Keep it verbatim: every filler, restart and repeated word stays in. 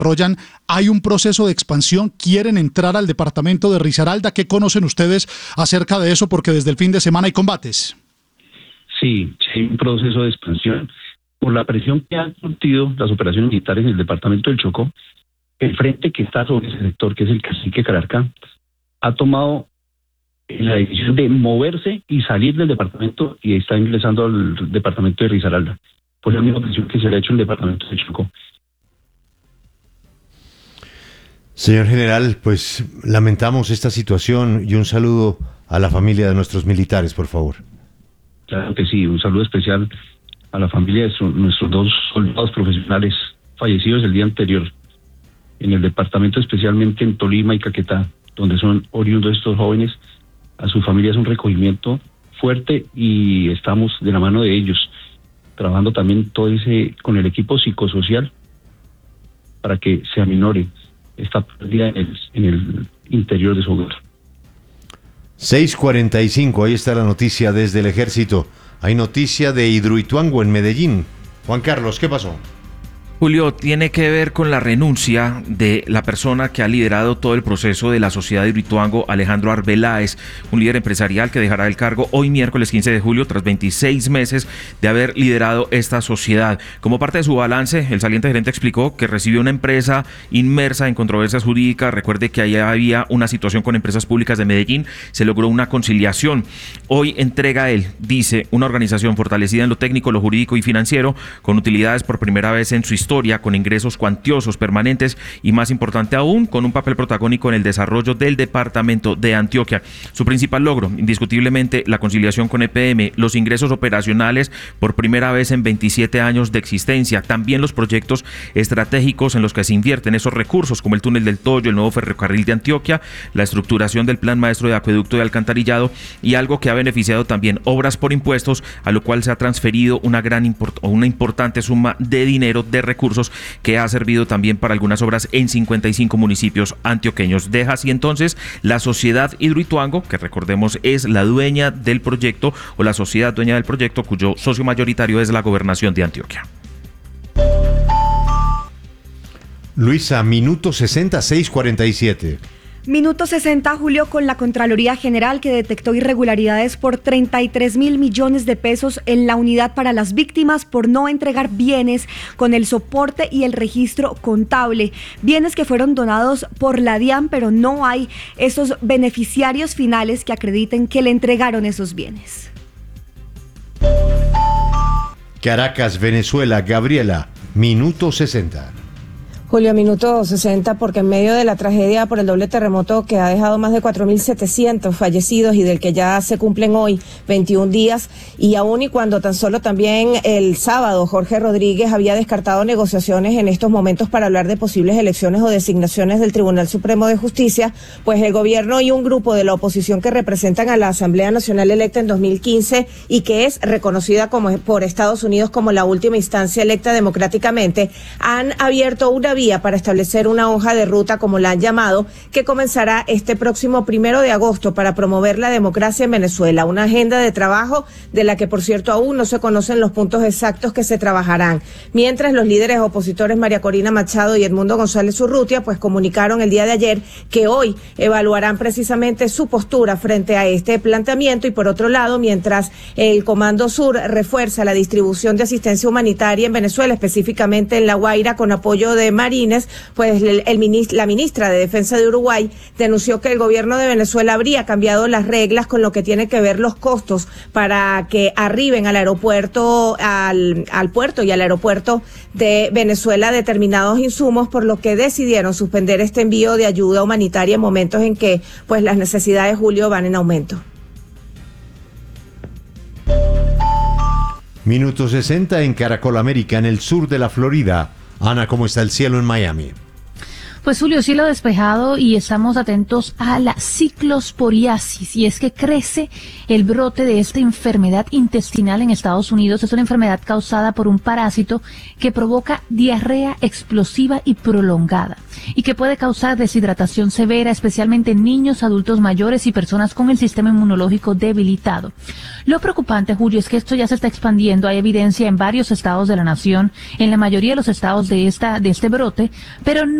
desarrollan, hay un proceso de expansión, quieren entrar al departamento de Risaralda. ¿Qué conocen ustedes acerca de eso? Porque desde el fin de semana hay combates. Sí, sí hay un proceso de expansión. Por la presión que han surtido las operaciones militares en el departamento del Chocó, el frente que está sobre ese sector, que es el cacique Cararca, ha tomado la decisión de moverse y salir del departamento y está ingresando al departamento de Risaralda, por la misma presión que se le ha hecho en el departamento del Chocó. Señor general, pues lamentamos esta situación y un saludo a la familia de nuestros militares, por favor. Claro que sí, un saludo especial a la familia de su, nuestros dos soldados profesionales fallecidos el día anterior en el departamento, especialmente en Tolima y Caquetá, donde son oriundos estos jóvenes. A su familia es un recogimiento fuerte y estamos de la mano de ellos, trabajando también todo ese con el equipo psicosocial para que se aminore esta pérdida en el, en el interior de su hogar. seis cuarenta y cinco, ahí está la noticia desde el ejército. Hay noticia de Hidroituango en Medellín. Juan Carlos, ¿qué pasó? Julio, tiene que ver con la renuncia de la persona que ha liderado todo el proceso de la sociedad de Hidroituango, Alejandro Arbeláez, un líder empresarial que dejará el cargo hoy miércoles quince de julio tras veintiséis meses de haber liderado esta sociedad. Como parte de su balance, el saliente gerente explicó que recibió una empresa inmersa en controversias jurídicas. Recuerde que ahí había una situación con empresas públicas de Medellín, se logró una conciliación. Hoy entrega él, dice, una organización fortalecida en lo técnico, lo jurídico y financiero, con utilidades por primera vez en su historia, con ingresos cuantiosos, permanentes y, más importante aún, con un papel protagónico en el desarrollo del departamento de Antioquia. Su principal logro, indiscutiblemente, la conciliación con E P M, los ingresos operacionales por primera vez en veintisiete años de existencia, también los proyectos estratégicos en los que se invierten esos recursos, como el túnel del Toyo, el nuevo ferrocarril de Antioquia, la estructuración del plan maestro de acueducto y alcantarillado, y algo que ha beneficiado también obras por impuestos, a lo cual se ha transferido una gran import- una importante suma de dinero de recursos recursos que ha servido también para algunas obras en cincuenta y cinco municipios antioqueños. Deja así entonces la sociedad Hidroituango, que recordemos es la dueña del proyecto o la sociedad dueña del proyecto, cuyo socio mayoritario es la gobernación de Antioquia. Luisa, minuto sesenta, seis cuarenta y siete. Minuto sesenta, Julio, con la Contraloría General que detectó irregularidades por treinta y tres mil millones de pesos en la unidad para las víctimas por no entregar bienes con el soporte y el registro contable. Bienes que fueron donados por la DIAN, pero no hay esos beneficiarios finales que acrediten que le entregaron esos bienes. Caracas, Venezuela, Gabriela, minuto sesenta. Julio, minuto sesenta, porque en medio de la tragedia por el doble terremoto que ha dejado más de cuatro mil setecientos fallecidos y del que ya se cumplen hoy veintiún días, y aún y cuando tan solo también el sábado Jorge Rodríguez había descartado negociaciones en estos momentos para hablar de posibles elecciones o designaciones del Tribunal Supremo de Justicia, pues el gobierno y un grupo de la oposición que representan a la Asamblea Nacional electa en dos mil quince y que es reconocida como por Estados Unidos como la última instancia electa democráticamente, han abierto una vía para establecer una hoja de ruta, como la han llamado, que comenzará este próximo primero de agosto para promover la democracia en Venezuela. Una agenda de trabajo de la que, por cierto, aún no se conocen los puntos exactos que se trabajarán. Mientras, los líderes opositores María Corina Machado y Edmundo González Urrutia pues comunicaron el día de ayer que hoy evaluarán precisamente su postura frente a este planteamiento. Y por otro lado, mientras el Comando Sur refuerza la distribución de asistencia humanitaria en Venezuela, específicamente en La Guaira, con apoyo de Marines, pues el, el ministro, la ministra de Defensa de Uruguay denunció que el gobierno de Venezuela habría cambiado las reglas con lo que tiene que ver los costos para que arriben al aeropuerto, al, al puerto y al aeropuerto de Venezuela determinados insumos, por lo que decidieron suspender este envío de ayuda humanitaria en momentos en que pues las necesidades, Julio, van en aumento. Minuto sesenta en Caracol América, en el sur de la Florida. Ana, ¿cómo está el cielo en Miami? Pues Julio, cielo despejado y estamos atentos a la ciclosporiasis, y es que crece el brote de esta enfermedad intestinal en Estados Unidos. Es una enfermedad causada por un parásito que provoca diarrea explosiva y prolongada y que puede causar deshidratación severa, especialmente en niños, adultos mayores y personas con el sistema inmunológico debilitado. Lo preocupante, Julio, es que esto ya se está expandiendo. Hay evidencia en varios estados de la nación, en la mayoría de los estados de esta de este brote, pero no